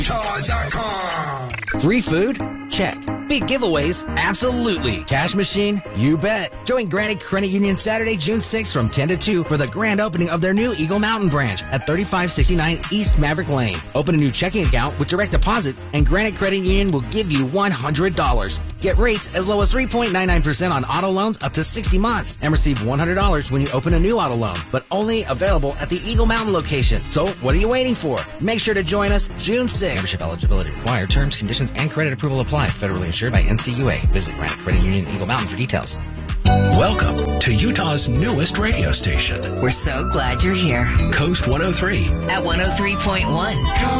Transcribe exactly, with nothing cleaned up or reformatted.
Utah dot com. Free food? Check. Big giveaways? Absolutely. Cash machine? You bet. Join Granite Credit Union Saturday, June sixth from ten to two for the grand opening of their new Eagle Mountain branch at thirty-five sixty-nine East Maverick Lane. Open a new checking account with direct deposit and Granite Credit Union will give you one hundred dollars. Get rates as low as three point nine nine percent on auto loans up to sixty months and receive one hundred dollars when you open a new auto loan, but only available at the Eagle Mountain location. So what are you waiting for? Make sure to join us June sixth. Membership eligibility required. Terms, conditions, and credit approval apply. Federally insured by N C U A. Visit Granite Credit Union Eagle Mountain for details. Welcome to Utah's newest radio station. We're so glad you're here. Coast one oh three. At one oh three point one.